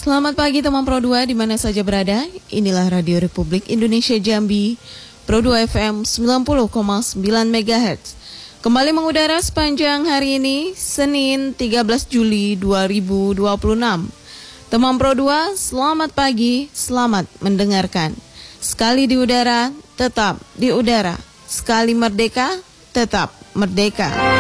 Selamat pagi teman Pro 2 di mana saja berada. Inilah Radio Republik Indonesia Jambi, Pro 2 FM 90,9 MHz. Kembali mengudara sepanjang hari ini, Senin 13 Juli 2026. Teman Pro 2, selamat pagi, selamat mendengarkan. Sekali di udara, tetap di udara. Sekali merdeka, tetap merdeka.